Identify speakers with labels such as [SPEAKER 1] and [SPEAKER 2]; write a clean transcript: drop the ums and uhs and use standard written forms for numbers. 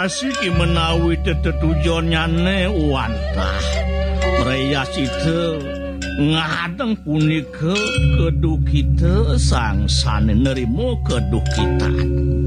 [SPEAKER 1] asik menawi tetujonnya wantah Raya itu ngadeng punika keduh kita sang sane nerimo keduh kita